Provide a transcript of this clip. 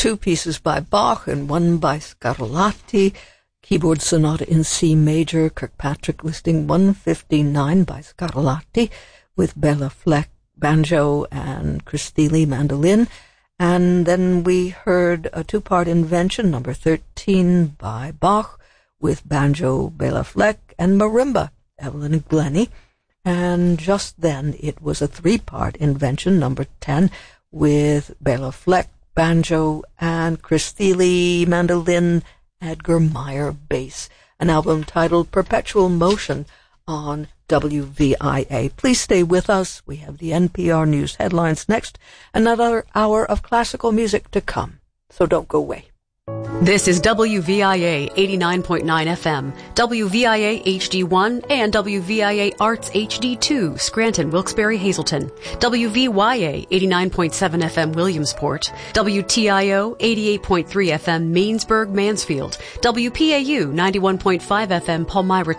two pieces by Bach and one by Scarlatti. Keyboard Sonata in C major, Kirkpatrick listing 159 by Scarlatti, with Bela Fleck banjo and Chris Thile mandolin. And then we heard a two-part invention, number 13 by Bach, with banjo, Bela Fleck, and marimba, Evelyn Glennie. And just then it was a three-part invention, number 10, with Bela Fleck, banjo, and Chris Thile mandolin, Edgar Meyer bass. An album titled Perpetual Motion on WVIA. Please stay with us. We have the NPR News headlines next. Another hour of classical music to come. So don't go away. This is WVIA 89.9 FM, WVIA HD1, and WVIA Arts HD2, Scranton, Wilkes-Barre, Hazleton, WVYA 89.7 FM, Williamsport, WTIO 88.3 FM, Mainsburg, Mansfield, WPAU 91.5 FM, Palmyra,